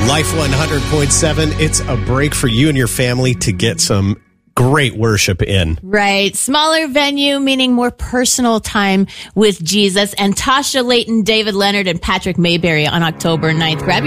Life 100.7, it's a break for you and your family to get some great worship in. Right. Smaller venue, meaning more personal time with Jesus. And Tasha Layton, David Leonard, and Patrick Mayberry on October 9th. Grab